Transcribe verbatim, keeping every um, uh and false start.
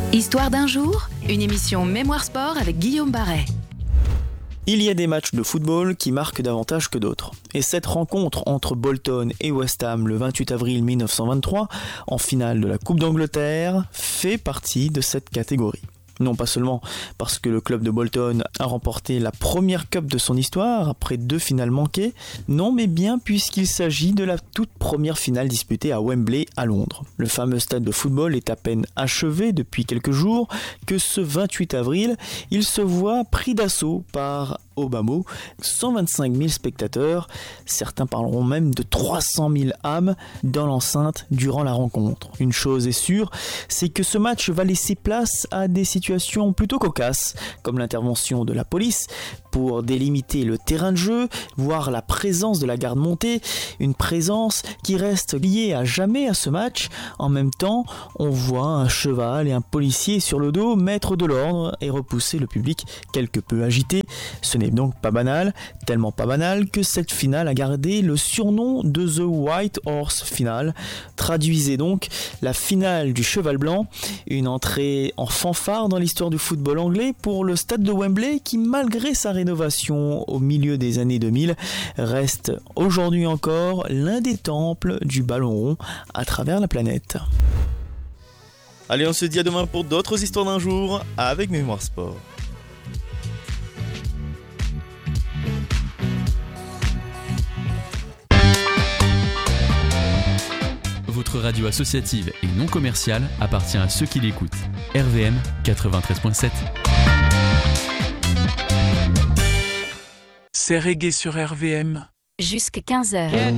Histoire d'un jour, une émission Mémoire Sport avec Guillaume Barret. Il y a des matchs de football qui marquent davantage que d'autres. Et cette rencontre entre Bolton et West Ham le vingt-huit avril mille neuf cent vingt-trois, en finale de la Coupe d'Angleterre, fait partie de cette catégorie. Non pas seulement parce que le club de Bolton a remporté la première cup de son histoire après deux finales manquées, non mais bien puisqu'il s'agit de la toute première finale disputée à Wembley à Londres. Le fameux stade de football est à peine achevé depuis quelques jours que ce vingt-huit avril, il se voit pris d'assaut par Obama, cent vingt-cinq mille spectateurs, certains parleront même de trois cent mille âmes dans l'enceinte durant la rencontre. Une chose est sûre, c'est que ce match va laisser place à des situations plutôt cocasses, comme l'intervention de la police pour délimiter le terrain de jeu, voire la présence de la garde montée, une présence qui reste liée à jamais à ce match. En même temps, on voit un cheval et un policier sur le dos mettre de l'ordre et repousser le public quelque peu agité. Ce n'est donc pas banal, tellement pas banal que cette finale a gardé le surnom de The White Horse Finale. Traduisez donc la finale du cheval blanc, une entrée en fanfare dans l'histoire du football anglais pour le stade de Wembley qui, malgré sa rénovation au milieu des années deux mille, reste aujourd'hui encore l'un des temples du ballon rond à travers la planète. Allez, on se dit à demain pour d'autres histoires d'un jour avec Mémoire Sport. Votre radio associative et non commerciale appartient à ceux qui l'écoutent. R V M quatre-vingt-treize virgule sept. C'est reggae sur R V M. Jusqu'à quinze heures.